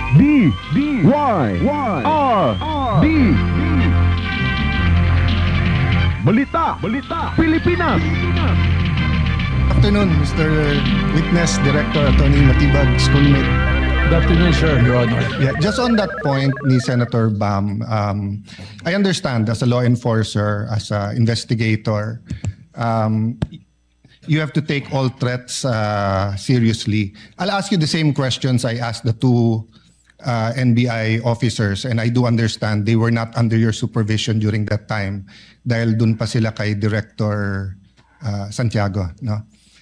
D-Y-R-D Balita Pilipinas. Afternoon, Mr. Witness, Director Attorney Matibag, schoolmate. Good afternoon, sir, Your Honor. Yeah, just on that point ni Senator Bam, I understand as a law enforcer, as an investigator, you have to take all threats seriously. I'll ask you the same questions I asked the two NBI officers, and I do understand they were not under your supervision during that time dahil dun pa sila kay Director Santiago, no?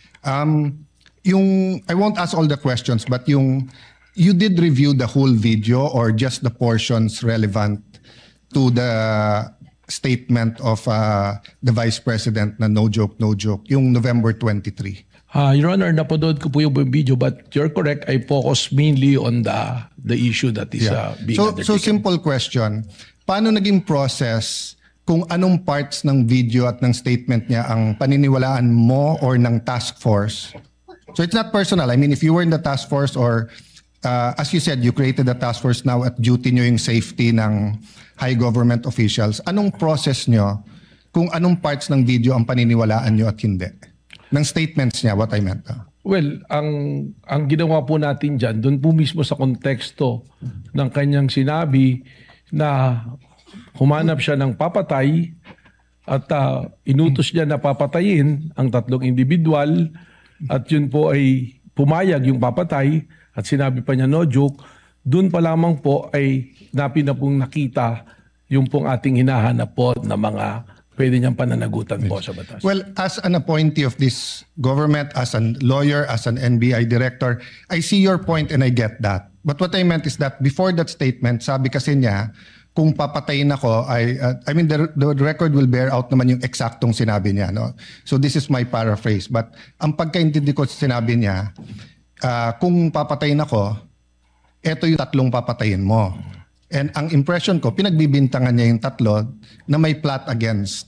I won't ask all the questions, but you did review the whole video or just the portions relevant to the statement of the Vice President na no joke, yung November 23. Your Honor, napanood ko po yung video, but you're correct. I focus mainly on the issue that is being undertaken. So simple question, paano naging process kung anong parts ng video at ng statement niya ang paniniwalaan mo or ng task force? So it's not personal. I mean, if you were in the task force or as you said, you created the task force, now at duty nyo yung safety ng high government officials, anong process nyo kung anong parts ng video ang paniniwalaan nyo at hindi? Ng statements niya, what I meant. Well, ang ginawa po natin dyan, doon po mismo sa konteksto ng kanyang sinabi na humanap siya ng papatay at inutos niya na papatayin ang tatlong individual at yun po ay pumayag yung papatay at sinabi pa niya no joke, doon pa lamang po ay na pong nakita yung pong ating hinahanap po na mga pwede niyang pananagutan po sa batas. Well, as an appointee of this government, as a lawyer, as an NBI director, I see your point and I get that. But what I meant is that before that statement, sabi kasi niya, kung papatayin ako, I mean, the record will bear out naman yung eksaktong sinabi niya. No? So this is my paraphrase. But ang pagkaintindi ko sa sinabi niya, kung papatayin ako, eto yung tatlong papatayin mo. And ang impression ko, pinagbibintangan niya yung tatlo na may plot against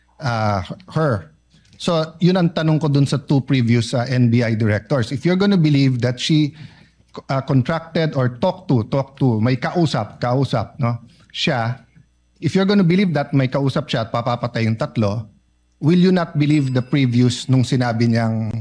her. So yun ang tanong ko dun sa two previous NBI directors. If you're gonna believe that she contracted or talked to, may kausap, no? Siya, if you're gonna believe that may kausap siya at papapatay yung tatlo, will you not believe the previous nung sinabi niyang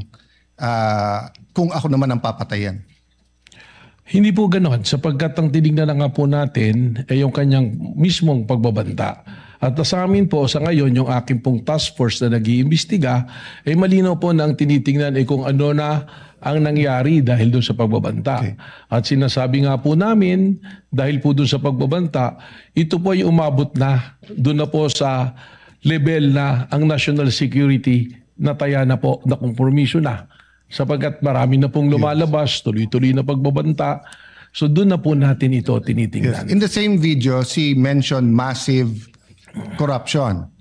kung ako naman ang papatayin? Hindi po ganoon sapagkat ang tinignan na nga po natin ay yung kanyang mismong pagbabanta. At sa amin po sa ngayon yung aking pong task force na nag-iimbestiga ay malinaw po na ang tinitingnan ay kung ano na ang nangyari dahil doon sa pagbabanta. Okay. At sinasabi nga po namin dahil po doon sa pagbabanta, ito po ay umabot na doon na po sa level na ang national security nataya na po na kompromiso na. Sapagkat marami na pong lumalabas, tuloy-tuloy na pagbabanta. So doon na po natin ito tinitingnan. Yes. In the same video, she mentioned massive corruption.